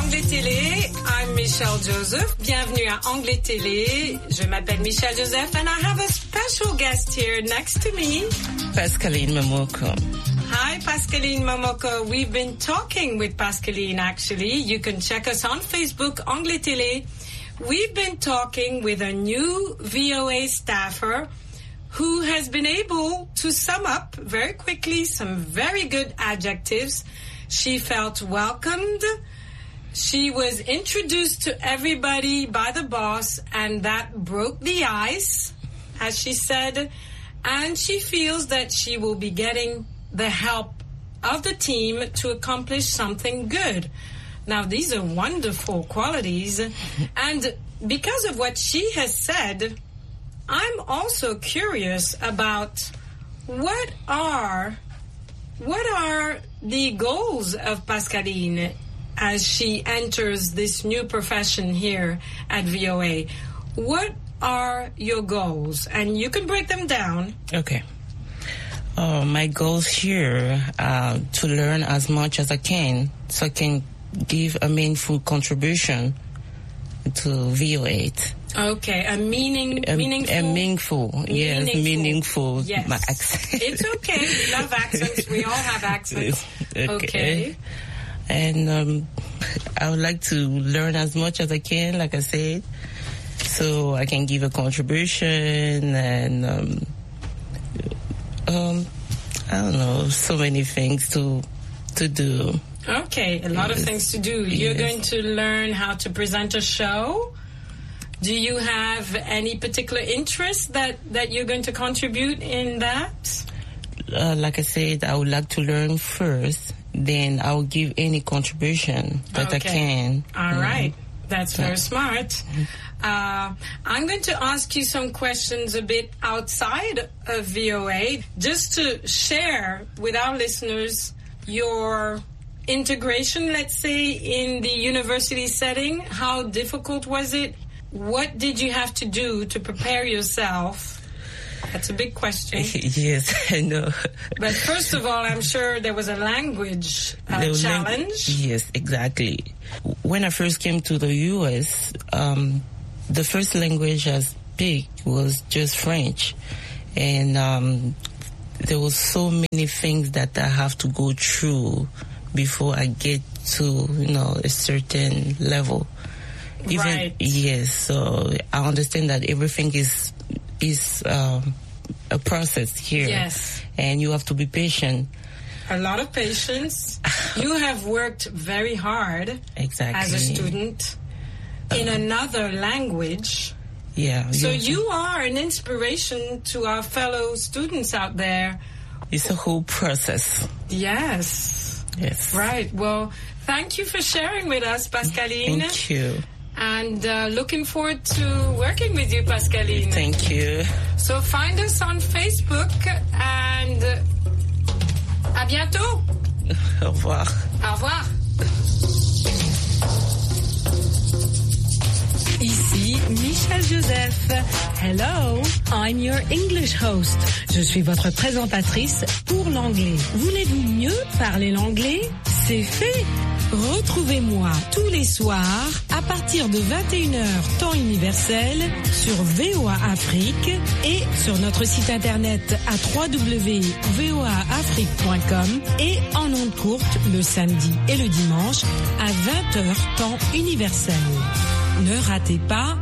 Anglais Télé. I'm Michelle Joseph. Bienvenue à Anglais Télé. Je m'appelle Michelle Joseph and I have a special guest here next to me. Pascaline Momoko. Hi, Pascaline Momoko. We've been talking with Pascaline, actually. You can check us on Facebook, Anglais Télé. We've been talking with a new VOA staffer who has been able to sum up very quickly some very good adjectives. She felt welcomed. She was introduced to everybody by the boss, and that broke the ice, as she said. And she feels that she will be getting the help of the team to accomplish something good. Now, these are wonderful qualities. And because of what she has said, I'm also curious about what are the goals of Pascaline as she enters this new profession here at VOA. What are your goals? And you can break them down. Okay. My goals here are to learn as much as I can so I can give a meaningful contribution to VOA. Okay, meaningful. Yes, meaningful. Yes. My accent. It's okay. We love accents. We all have accents. Okay. And I would like to learn as much as I can, like I said, so I can give a contribution and I don't know, so many things to do. Okay, a lot of things to do. You're going to learn how to present a show. Do you have any particular interest that you're going to contribute in that? Like I said, I would like to learn first, then I will give any contribution that I can. All right. That's very smart. I'm going to ask you some questions a bit outside of VOA, just to share with our listeners your integration, let's say, in the university setting. How difficult was it? What did you have to do to prepare yourself? That's a big question. Yes, I know. But first of all, I'm sure there was a language challenge. Yes, exactly. When I first came to the U.S., the first language I speak was just French. And there was so many things that I have to go through before I get to, a certain level. Right. Yes, so I understand that everything is a process here. Yes. And you have to be patient. A lot of patience. You have worked very hard as a student in another language. Yeah. So you are an inspiration to our fellow students out there. It's a whole process. Yes. Yes. Right. Well, thank you for sharing with us, Pascaline. Thank you. And looking forward to working with you, Pascaline. Thank you. So find us on Facebook and à bientôt. Au revoir. Au revoir. Ici Michelle Joseph. Hello, I'm your English host. Je suis votre présentatrice pour l'anglais. Voulez-vous mieux parler l'anglais? C'est fait. Retrouvez-moi tous les soirs à partir de 21h temps universel sur VOA Afrique et sur notre site internet à www.voaafrique.com et en ondes courtes le samedi et le dimanche à 20h temps universel. Ne ratez pas